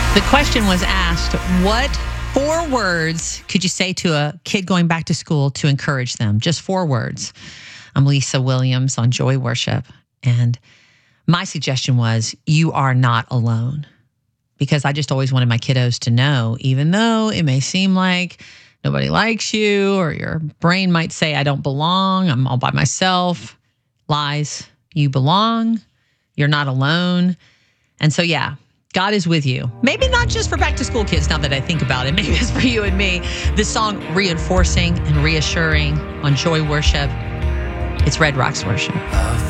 The question was asked, what 4 words could you say to a kid going back to school to encourage them? Just 4 words. I'm Lisa Williams on Joy Worship. And my suggestion was, you are not alone. Because I just always wanted my kiddos to know, even though it may seem like nobody likes you, or your brain might say, I don't belong, I'm all by myself. Lies. You belong. You're not alone. And so, yeah, God is with you. Maybe not just for back to school kids, now that I think about it. Maybe it's for you and me. This song, reinforcing and reassuring on Joy Worship. It's Red Rocks Worship.